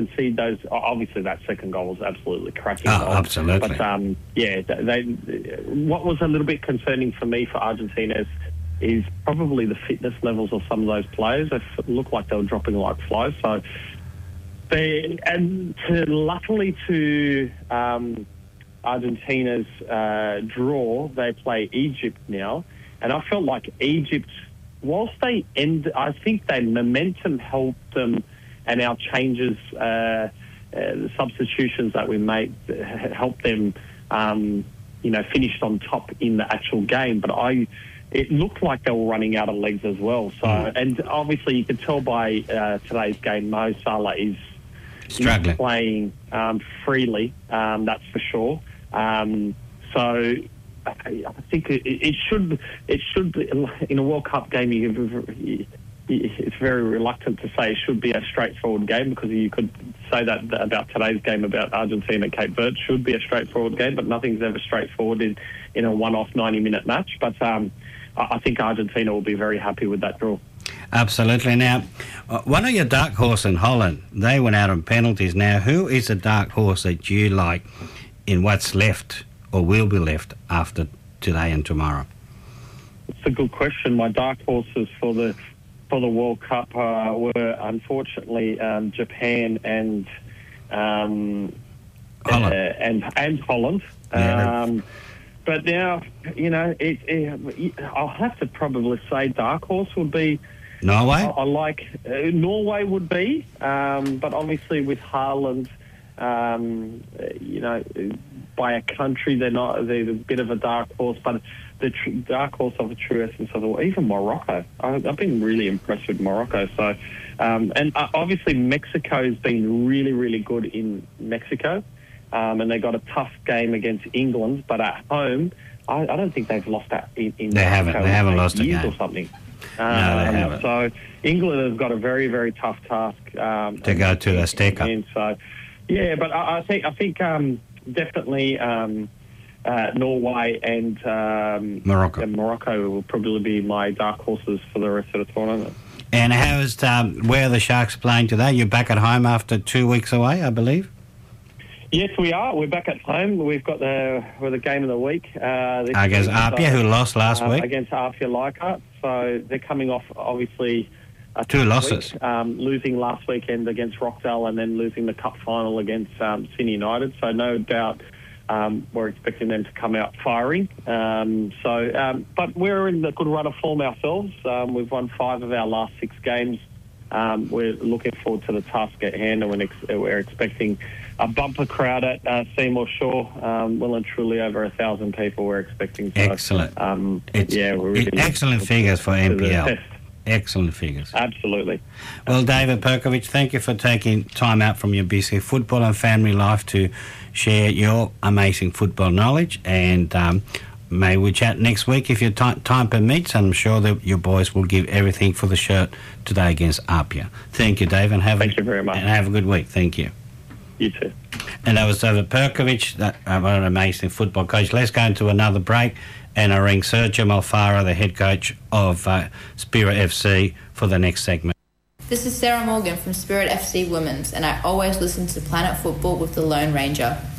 see those. Obviously, that second goal was absolutely cracking. Oh, absolutely. But what was a little bit concerning for me for Argentina is probably the fitness levels of some of those players. They looked like they were dropping like flies. So, luckily to Argentina's draw, they play Egypt now, and I felt like Egypt, whilst I think their momentum helped them, and our changes, the substitutions that we made, helped them, finished on top in the actual game. But it looked like they were running out of legs as well. So, and obviously you could tell by today's game, Mo Salah is struggling, playing freely. That's for sure. So I think it should be, in a World Cup game. It's very reluctant to say it should be a straightforward game, because you could say that about today's game about Argentina Cape Verde. Should be a straightforward game, but nothing's ever straightforward in a one-off 90-minute match. But I think Argentina will be very happy with that draw. Absolutely. Now, one of your dark horse in Holland, they went out on penalties. Now, who is a dark horse that you like in what's left or will be left after today and tomorrow? It's a good question. My dark horses for the World Cup were unfortunately Japan and Holland. And Holland. Yeah. But now, I'll have to probably say dark horse would be Norway. I like Norway would be, but obviously with Haaland, by a country they're a bit of a dark horse, but the dark horse of the true essence of the world. Even Morocco, I've been really impressed with Morocco. So, and obviously Mexico's been really, really good in Mexico, and they got a tough game against England. But at home, I don't think they've lost that in They haven't. They haven't lost a game or something. No, they haven't. So England has got a very, very tough task to go to the Azteca. So, yeah, but I think definitely. Norway and Morocco. And Morocco will probably be my dark horses for the rest of the tournament. And how's where are the Sharks playing today? You're back at home after 2 weeks away, I believe. Yes, we are. We're back at home. We've got the game of the week. Against Apia, who lost last week. Against Apia Leichhardt. So they're coming off, obviously, two losses. Losing last weekend against Rockdale and then losing the cup final against Sydney United. So no doubt we're expecting them to come out firing. But we're in a good run of form ourselves. We've won 5 of our last 6 games. We're looking forward to the task at hand, and we're expecting a bumper crowd at Seymour Shore. Well and truly over 1,000 people we're expecting. So, excellent. We're really excellent figures for NPL. Excellent figures. Absolutely. Well, David Perkovich, thank you for taking time out from your busy football and family life to share your amazing football knowledge. And may we chat next week if your time permits. I'm sure that your boys will give everything for the shirt today against Apia. Thank you, Dave, and thank you very much. And have a good week. Thank you. You too. And that was David Perkovich, what an amazing football coach. Let's go into another break, and I ring Sergio Malfara, the head coach of Spirit FC, for the next segment. This is Sarah Morgan from Spirit FC Women's, and I always listen to Planet Football with the Lone Ranger.